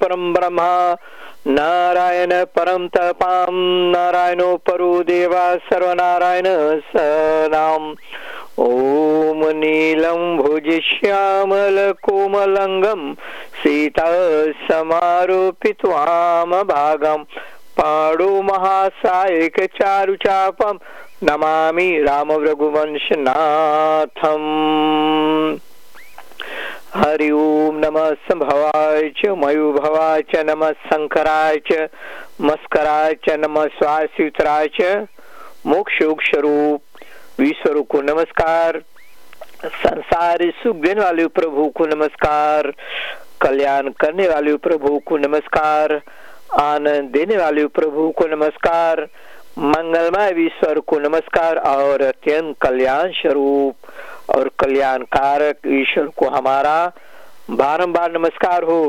परम ब्रह्म नारायण परम तपाम नारायणो परो देवा सर्वनारायण सदाम। ओम नीलम भुजश्यामल कोमलंगम सीता समारोपित्वाम भागम पाणो महासायक चारुचापम नमामि राम रघुवंश नाथम। हरि ओम नमः संभवाय च मयूभवाय च नमः शंकराय च मस्कराय च नमः स्वासित्राय च मोक्षोक्ष स्वरूप विश्वरूप को नमस्कार। संसार सुख देने वाले प्रभु को नमस्कार। कल्याण करने वाले प्रभु को नमस्कार। आनंद देने वाले प्रभु को नमस्कार। मंगलमय ईश्वर को नमस्कार और अत्यंत कल्याण स्वरूप और कल्याणकारक ईश्वर को हमारा बारंबार नमस्कार हो।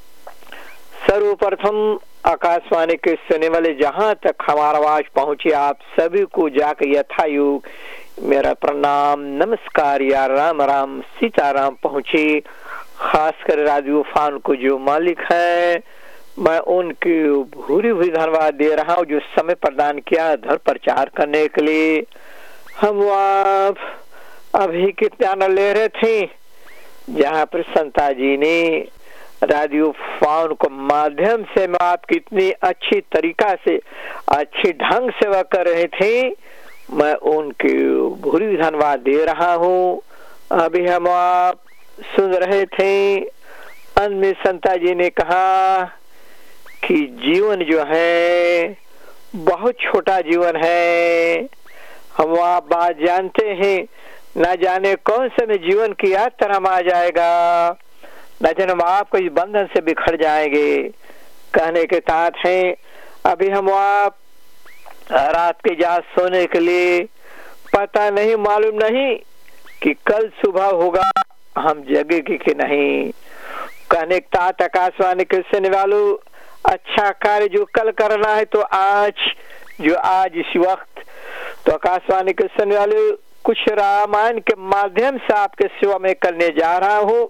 सर्वप्रथम आकाशवाणी के सुनने वाले जहां तक हमारा आवाज पहुंचे आप सभी को जाकर यथायोग मेरा प्रणाम नमस्कार या राम राम सीताराम पहुंचे। खासकर राजू फान को जो मालिक है मैं उनकी भूरी भूरी धन्यवाद दे रहा हूँ जो समय प्रदान किया धर्म प्रचार करने के लिए। हम अभी कितना ले रहे थे जहाँ पर संता जी ने रेडियो फाउन को माध्यम से मैं आपकी इतनी अच्छी तरीका से अच्छे ढंग सेवा कर रहे थे, मैं उनके भूरी धन्यवाद दे रहा हूँ। अभी हम आप सुन रहे थे अंत में संता जी ने कहा कि जीवन जो है बहुत छोटा जीवन है। हम आप बात जानते हैं, ना जाने कौन से में जीवन की यात्रा में आ जाएगा, न जाने हम आपको इस बंधन से बिखर जाएंगे। कहने के तात हैं अभी हम आप रात के जा सोने के लिए पता नहीं मालूम नहीं कि कल सुबह होगा हम जगेंगे कि नहीं। कहने के तात आकाशवाणी के सुनने वालों अच्छा कार्य जो कल करना है तो आज इस वक्त तो आकाशवाणी के सुनने वाले कुछ रामायण के माध्यम से आपके सेवा में करने जा रहा हूँ।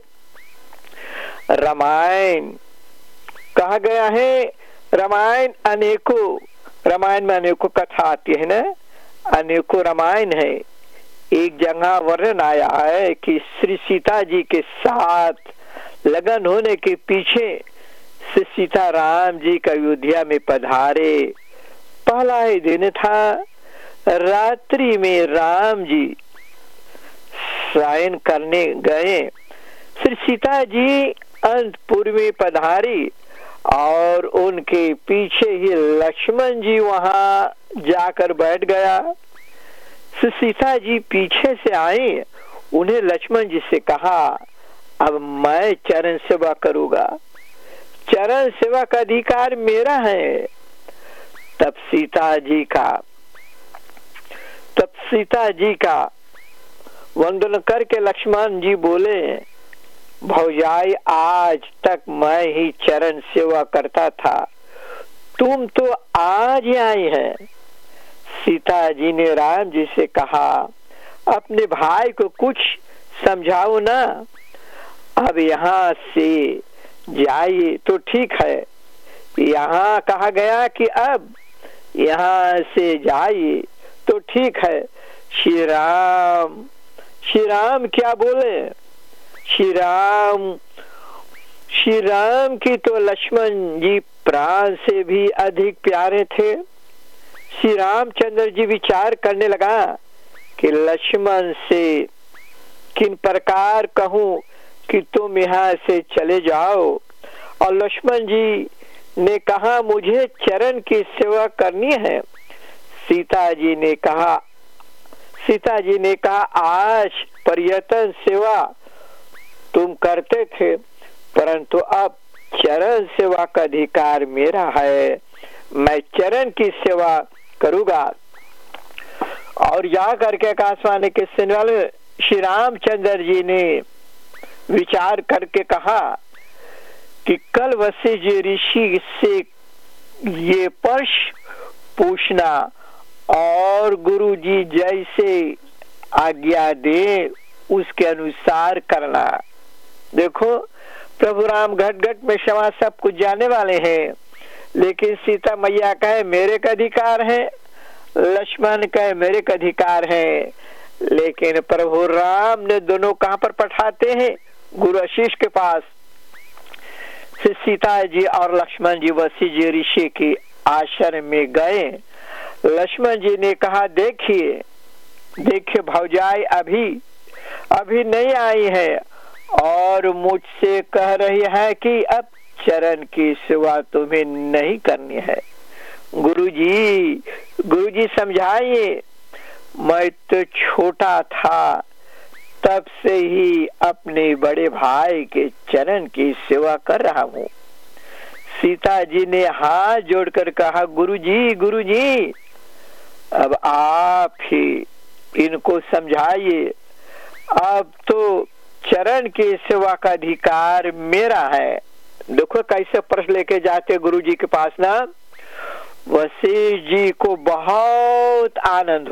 रामायण कहा गया है, रामायण में अनेकों कथा आती है ना, अनेकों रामायण है। एक जगह वर्णन आया है कि श्री सीता जी के साथ लगन होने के पीछे से सीता राम जी का अयोध्या में पधारे। पहला ही दिन था, रात्रि में राम जी शयन करने गए। श्री सीता जी अंतपुर में पधारी और उनके पीछे ही लक्ष्मण जी वहां जाकर बैठ गया। श्री सीता जी पीछे से आए, उन्हें लक्ष्मण जी से कहा अब मैं चरण सेवा करूंगा, चरण सेवा का अधिकार मेरा है। तब सीता जी का वंदन करके लक्ष्मण जी बोले भौजाई आज तक मैं ही चरण सेवा करता था, तुम तो आज ही आई है। सीता जी ने राम जी से कहा अपने भाई को कुछ समझाओ ना, अब यहाँ से जाइए तो ठीक है। यहाँ कहा गया कि अब यहाँ से जाइए तो ठीक है। श्री राम क्या बोले? श्री राम की तो लक्ष्मण जी प्राण से भी अधिक प्यारे थे। श्री रामचंद्र जी विचार करने लगा कि लक्ष्मण से किन प्रकार कहूं कि तुम यहाँ से चले जाओ। और लक्ष्मण जी ने कहा मुझे चरण की सेवा करनी है। सीता जी ने कहा आज पर्यटन सेवा तुम करते थे, परंतु अब चरण सेवा का अधिकार मेरा है, मैं चरण की सेवा करूंगा। और जा करके आकाशवाणी के सुनने वाले श्री रामचंद्र जी ने विचार करके कहा कि कल वशिष्ठ जी ऋषि से ये प्रश्न पूछना और गुरु जी जैसे आज्ञा दे उसके अनुसार करना। देखो प्रभु राम घट घट में क्षमा सब कुछ जाने वाले हैं, लेकिन सीता मैया कहे मेरे का अधिकार है, लक्ष्मण कहे मेरे का अधिकार है, लेकिन प्रभु राम ने दोनों कहां पर पठाते हैं? गुरु वशिष्ठ के पास। सीता जी और लक्ष्मण जी वशिष्ठ जी ऋषि के आश्रम में गए। लक्ष्मण जी ने कहा देखिए देखिए भौजाई अभी नहीं आई है और मुझसे कह रही है कि अब चरण की सेवा तुम्हें नहीं करनी है। गुरुजी समझाइए, मैं तो छोटा था तब से ही अपने बड़े भाई के चरण की सेवा कर रहा हूँ। सीता जी ने हाथ जोड़कर कहा गुरुजी अब आप ही इनको समझाइए, अब तो चरण की सेवा का अधिकार मेरा है। देखो कैसे प्रश्न लेके जाते गुरुजी के पास ना। वशिष्ठ जी को बहुत आनंद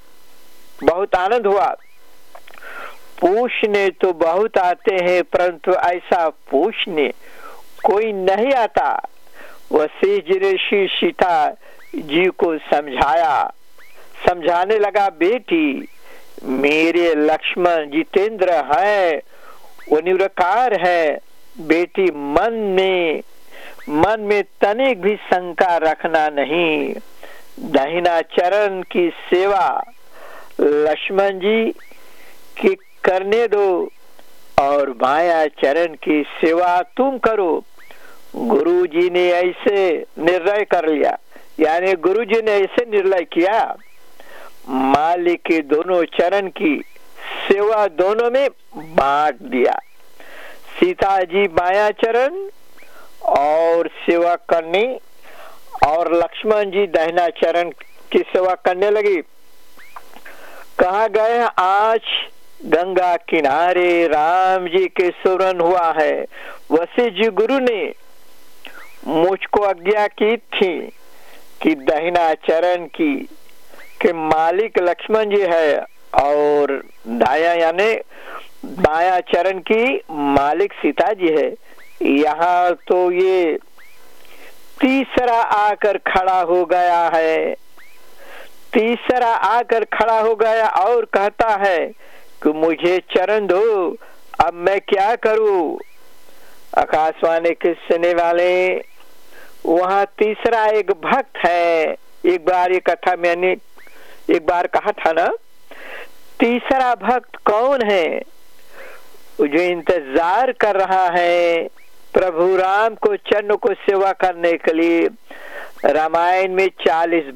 हुआ। पूछने तो बहुत आते हैं परंतु ऐसा पूछने कोई नहीं आता। वशिष्ठ जी ने सीता जी को समझाने लगा, बेटी मेरे लक्ष्मण जितेंद्र है, वो निर्विकार है। बेटी मन में तनिक भी शंका रखना नहीं। दाहिना चरण की सेवा लक्ष्मण जी की करने दो और बाया चरण की सेवा तुम करो। गुरु जी ने ऐसे निर्णय कर लिया, यानी गुरु जी ने ऐसे निर्णय किया, मालिक के दोनों चरण की सेवा दोनों में बांट दिया। सीता जी बाया चरण और सेवा करनी और लक्ष्मण जी दाहिना चरण की सेवा करने लगी। कहा गए आज गंगा किनारे राम जी के सुमरन हुआ है। वशिष्ठ जी गुरु ने मुझको आज्ञा की थी कि दाहिना चरण की के मालिक लक्ष्मण जी है और दाया यानी बाया चरण की मालिक सीता जी है। यहाँ तो ये तीसरा आकर खड़ा हो गया और कहता है कि मुझे चरण दो, अब मैं क्या करूं? आकाशवाणी के सुनने वाले, वहाँ तीसरा एक भक्त है। एक बार ये कथा मैंने एक बार कहा था ना, तीसरा भक्त कौन है? जो इंतजार कर रहा है प्रभु राम को चरण को सेवा करने के लिए। रामायण में 40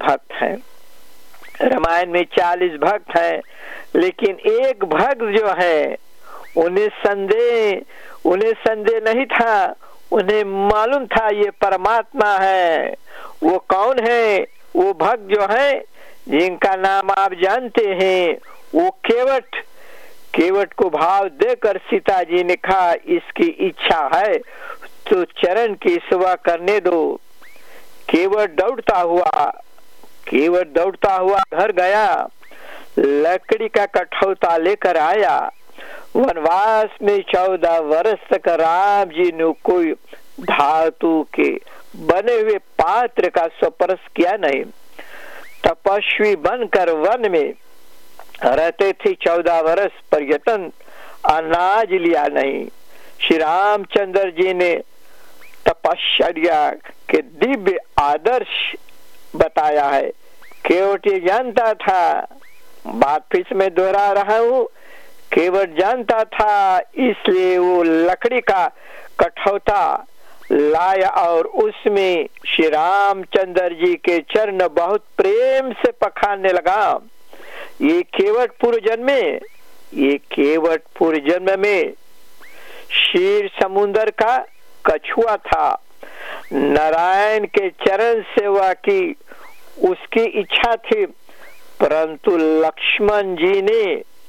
भक्त हैं, लेकिन एक भक्त जो है उन्हें संदेह नहीं था, उन्हें मालूम था ये परमात्मा है। वो कौन है? वो भक्त जो है जिनका नाम आप जानते हैं, वो केवट को भाव देकर सीता जी ने कहा इसकी इच्छा है तो चरण की सेवा करने दो। केवट दौड़ता हुआ घर गया, लकड़ी का कठौता लेकर आया। वनवास में 14 वर्ष तक राम जी ने कोई धातु के बने हुए पात्र का स्पर्श किया नहीं। तपस्वी बनकर वन में रहते थे, 14 वर्ष पर्यटन अनाज लिया नहीं। श्री रामचंद्र जी ने तपश्चर्या के दिव्य आदर्श बताया है। केवट जानता था, बात फिर से मैं दोहरा रहा हूँ, केवट जानता था, इसलिए वो लकड़ी का कठौता लाया और उसमें श्री रामचंद्र जी के चरण बहुत प्रेम से पखारने लगा। ये केवट पूर्व जन्म में क्षीर समुद्र का कछुआ था। नारायण के चरण सेवा की उसकी इच्छा थी, परंतु लक्ष्मण जी ने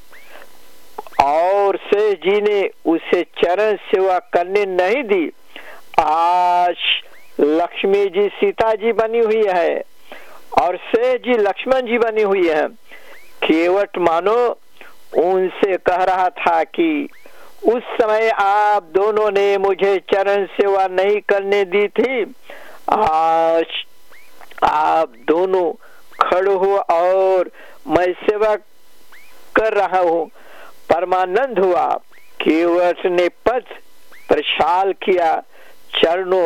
और शेष जी ने उसे चरण सेवा करने नहीं दी। आज लक्ष्मी जी सीता जी बनी हुई है और शेष जी लक्ष्मण जी बनी हुई है। केवट मानो उनसे कह रहा था कि उस समय आप दोनों ने मुझे चरण सेवा नहीं करने दी थी। आज आप दोनों खड़े हो और मैं सेवा कर रहा हूँ। परमानंद हुआ। केवट ने पथ प्रक्षाल किया, चरणों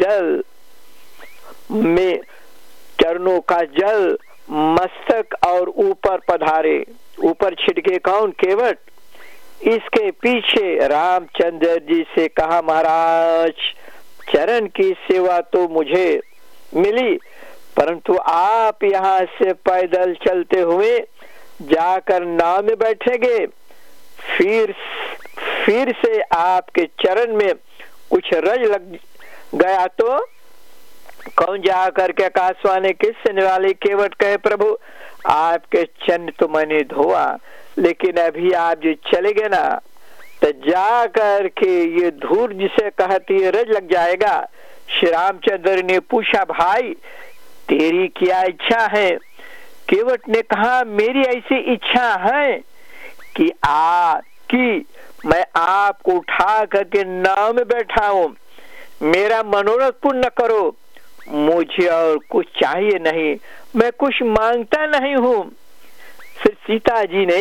का जल मस्तक और ऊपर पधारे। ऊपर छिड़के कौन? केवट। इसके पीछे रामचंद्र जी से कहा, महाराज चरण की सेवा तो मुझे मिली, परंतु आप यहाँ से पैदल चलते हुए जाकर नाव में बैठेंगे, फिर से आपके चरण में कुछ रज लग गया तो कौन जा करके आकाशवाणी किस सुनने वाले? केवट कहे, प्रभु आपके चरण तो मैंने धोआ, लेकिन अभी आप जो चले गए ना, तो जा करके ये धूल जिसे कहती है रज लग जाएगा। श्री रामचंद्र ने पूछा, भाई तेरी क्या इच्छा है? केवट ने कहा, मेरी ऐसी इच्छा है कि मैं आपको उठा करके नाव में बैठा हूं, मेरा मनोरथ पूर्ण करो, मुझे और कुछ चाहिए नहीं, मैं कुछ मांगता नहीं हूं। श्री सीता जी ने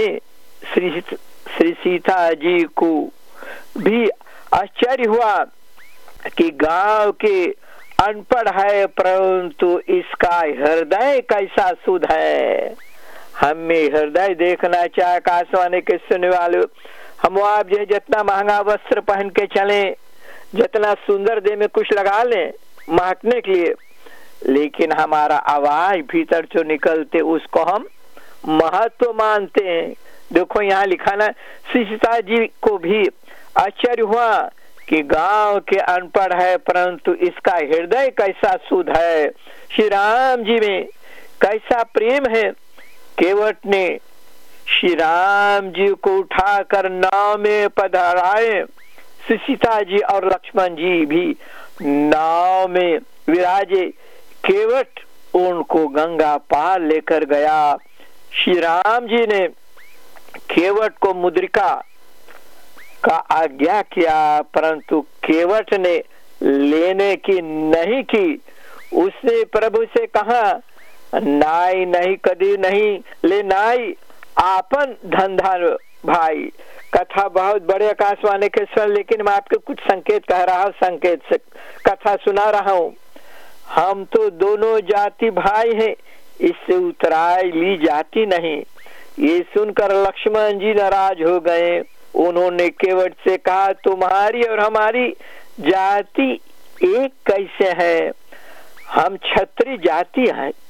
श्री सीता जी को भी आश्चर्य हुआ कि गांव के अनपढ़ है, परंतु इसका हृदय कैसा शुद्ध है। हमें हृदय देखना चाहिए। आकाशवाणी के सुनने वाले, हम आप जो जितना महंगा वस्त्र पहन के चले, जितना सुंदर देह में कुछ लगा लें महकने के लिए, लेकिन हमारा आवाज भीतर जो निकलते उसको हम महत्व मानते हैं। देखो यहाँ लिखा ना, श्री सीता जी को भी आश्चर्य हुआ कि गांव के अनपढ़ है, परंतु इसका हृदय कैसा शुद्ध है, श्री राम जी में कैसा प्रेम है। केवट ने श्री राम जी को उठाकर नाव में पधराए। श्री सीता जी और लक्ष्मण जी भी नाव में विराजे। केवट उनको गंगा पार लेकर गया। श्री राम जी ने केवट को मुद्रिका का आज्ञा किया, परंतु केवट ने लेने की नहीं की। उसने प्रभु से कहा, नाई नहीं कदी नहीं ले नाई आपन धंधा भाई। कथा बहुत बड़े आकाशवाणी के स्वर, लेकिन मैं आपको कुछ संकेत कह रहा हूँ, संकेत से कथा सुना रहा हूँ। हम तो दोनों जाति भाई हैं, इससे उतराई ली जाती नहीं। ये सुनकर लक्ष्मण जी नाराज हो गए। उन्होंने केवट से कहा, तुम्हारी और हमारी जाति एक कैसे है? हम क्षत्रिय जाति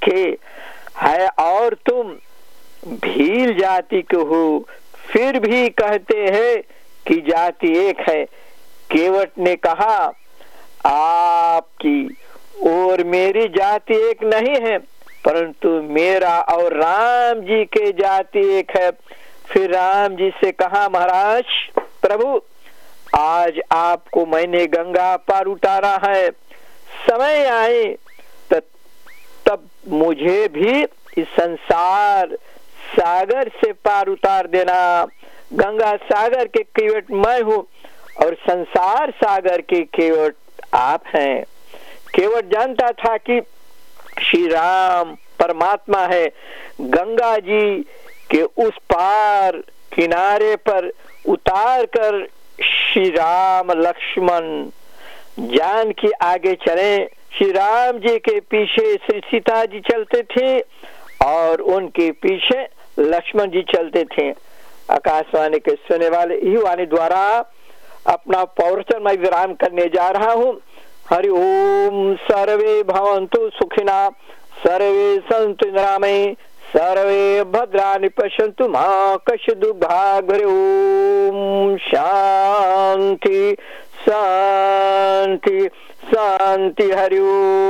है और तुम भील जाति के हो, फिर भी कहते हैं कि जाति एक है। केवट ने कहा, आपकी और मेरी जाति एक नहीं है, परंतु मेरा और राम जी के जाति एक है। फिर राम जी से कहा, महाराज प्रभु आज आपको मैंने गंगा पार उतारा है, समय आए तब मुझे भी इस संसार सागर से पार उतार देना। गंगा सागर के केवट मैं हूँ और संसार सागर के केवट आप हैं। केवट जानता था कि श्री राम परमात्मा है। गंगा जी के उस पार किनारे पर उतार कर श्री राम लक्ष्मण जानकी आगे चले। श्री राम जी के पीछे श्री सीता जी चलते थे और उनके पीछे लक्ष्मण जी चलते थे। आकाशवाणी के सुनने वाले ही वाणी द्वारा अपना प्रवचन मैं विराम करने जा रहा हूँ। हरि ओम। सर्वे भवन्तु सुखिना, सर्वे सन्तु निरामये, सर्वे भद्राणि पश्यन्तु मा कश्चित् दुर्भाग्। हरि ओम। शांति शांति शांति। हरि ओम।